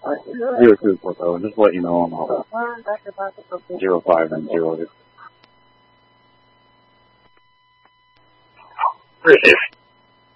0240. Just let you know I'm out. 05 and 0.